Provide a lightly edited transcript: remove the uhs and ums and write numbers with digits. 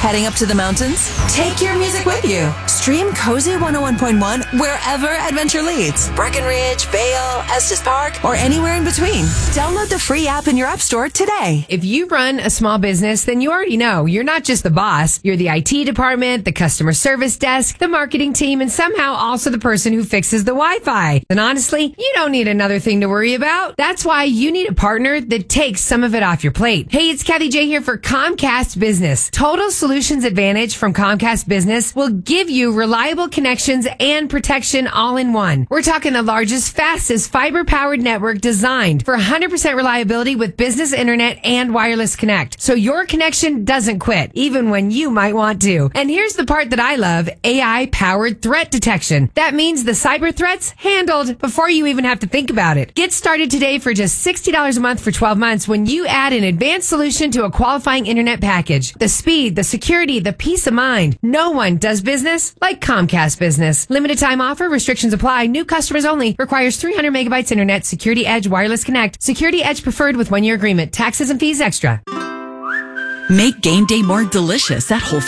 Heading up to the mountains? Take your music with you. Stream Cozy 101.1 wherever adventure leads. Breckenridge, Vail, Estes Park, or anywhere in between. Download the free app in your app store today. If you run a small business, then you already know you're not just the boss. You're the IT department, the customer service desk, the marketing team, and somehow also the person who fixes the Wi-Fi. And honestly, you don't need another thing to worry about. That's why you need a partner that takes some of it off your plate. Hey, it's Kathy J here for Comcast Business. Total Solutions Advantage from Comcast Business will give you reliable connections and protection all in one. We're talking the largest, fastest fiber-powered network designed for 100% reliability with business internet and wireless connect. So your connection doesn't quit, even when you might want to. And here's the part that I love, AI-powered threat detection. That means the cyber threats handled before you even have to think about it. Get started today for just $60 a month for 12 months when you add an advanced solution to a qualifying internet package. The speed, the security, the peace of mind. No one does business like Comcast Business. Limited time offer. Restrictions apply. New customers only. Requires 300 megabytes internet. Security Edge Wireless Connect. Security Edge preferred with 1-year agreement. Taxes and fees extra. Make game day more delicious at Whole